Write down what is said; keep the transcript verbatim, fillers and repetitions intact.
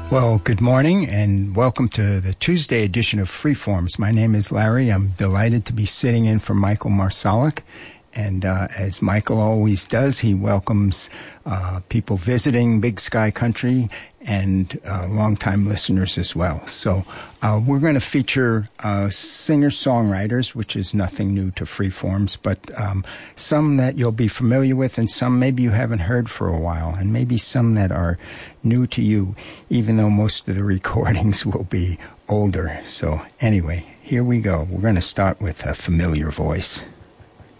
Well, good morning and welcome to the Tuesday edition of Freeforms. My name is Larry. I'm delighted to be sitting in for Michael Marsalek. And uh, as Michael always does, he welcomes uh, people visiting Big Sky Country and uh, longtime listeners as well. So uh, we're going to feature uh, singer-songwriters, which is nothing new to Freeforms, but um, some that you'll be familiar with and some maybe you haven't heard for a while, and maybe some that are new to you, even though most of the recordings will be older. So anyway, here we go. We're going to start with a familiar voice.